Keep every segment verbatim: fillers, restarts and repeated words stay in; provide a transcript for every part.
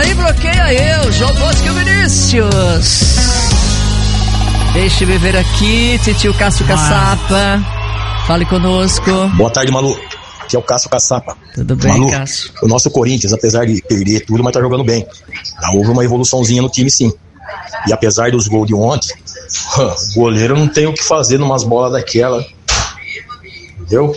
nem bloqueia eu, João Bosco Vinícius. Deixa-me ver aqui, titio Cássio Caçapa. Fale conosco. Boa tarde, Malu. Aqui é o Cássio Caçapa. Tudo bem, Malu, Cássio? O nosso Corinthians, apesar de perder tudo, mas tá jogando bem. Já houve uma evoluçãozinha no time, sim. E apesar dos gols de ontem, o goleiro não tem o que fazer numas bolas daquela. Entendeu?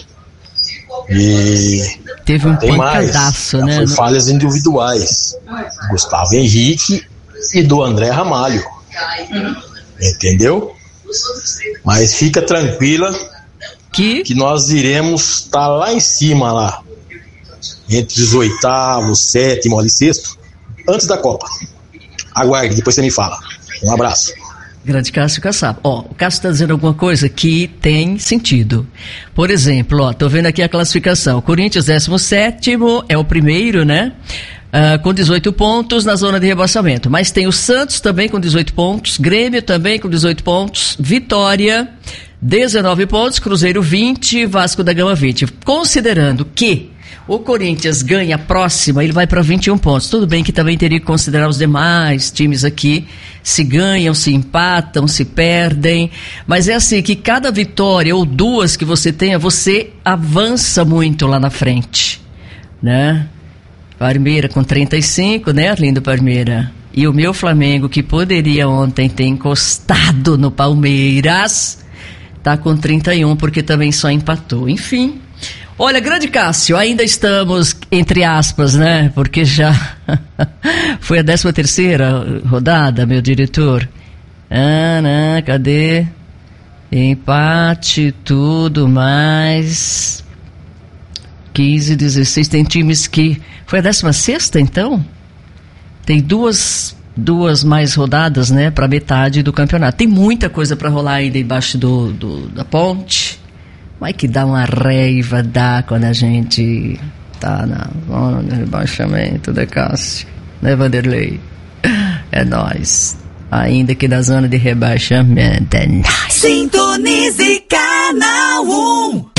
E teve um tem mais. Né? Foi falhas individuais. Gustavo Henrique e do André Ramalho. Entendeu? Mas fica tranquila que, que nós iremos estar tá lá em cima, lá entre os oitavos, sétimo ali, sexto, antes da Copa. Aguarde, depois você me fala. Um abraço. Grande Cássio Caçapa. Ó, o Cássio está dizendo alguma coisa que tem sentido. Por exemplo, ó, tô vendo aqui a classificação. O Corinthians, décimo sétimo, é o primeiro, né? Uh, com dezoito pontos na zona de rebaixamento. Mas tem o Santos também com dezoito pontos, Grêmio também com dezoito pontos, Vitória, dezenove pontos, Cruzeiro vinte, Vasco da Gama vinte. Considerando que o Corinthians ganha a próxima, ele vai para vinte e um pontos. Tudo bem que também teria que considerar os demais times aqui, se ganham, se empatam, se perdem. Mas é assim, que cada vitória ou duas que você tenha, você avança muito lá na frente, né? Parmeira com trinta e cinco, né, Arlindo Parmeira? E o meu Flamengo, que poderia ontem ter encostado no Palmeiras, tá com trinta e um, porque também só empatou. Enfim. Olha, grande Cássio, ainda estamos, entre aspas, né? Porque já foi a décima terceira rodada, meu diretor. Ah, não, cadê? Empate, tudo mais. quinze, dezesseis, tem times que... Foi a décima sexta, então? Tem duas, duas mais rodadas, né, para metade do campeonato. Tem muita coisa para rolar ainda embaixo do, do, da ponte. Mas que dá uma raiva, dá quando a gente tá na zona de rebaixamento, né, Cássio? Né, Vanderlei? É nóis. Ainda que na zona de rebaixamento, é nóis. Sintonize Canal um.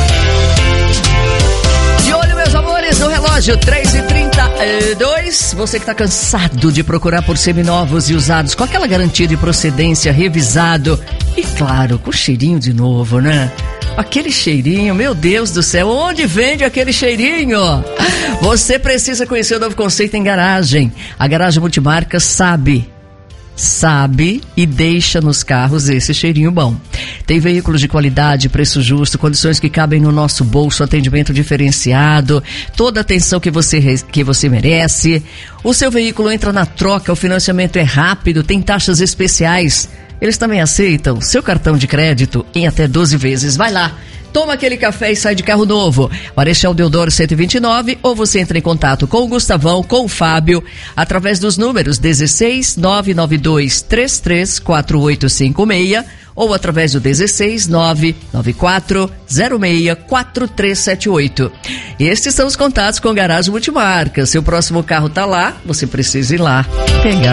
No relógio, três e trinta e dois. Você que está cansado de procurar por seminovos e usados com aquela garantia de procedência, revisado e, claro, com cheirinho de novo, né? Aquele cheirinho, meu Deus do céu, onde vende aquele cheirinho? Você precisa conhecer o novo conceito em garagem. A Garagem Multimarcas sabe... sabe e deixa nos carros esse cheirinho bom. Tem veículos de qualidade, preço justo, condições que cabem no nosso bolso, atendimento diferenciado, toda a atenção que você, que você merece. O seu veículo entra na troca, o financiamento é rápido, tem taxas especiais. Eles também aceitam seu cartão de crédito em até doze vezes. Vai lá, toma aquele café e sai de carro novo. Marechal Deodoro cento e vinte e nove, ou você entra em contato com o Gustavão, com o Fábio, através dos números dezesseis, nove nove dois, três três quatro oito cinco seis, ou através do dezesseis, nove nove quatro, zero seis, quatro três sete oito. Estes são os contatos com Garagem Multimarcas. Seu próximo carro tá lá, você precisa ir lá pegar.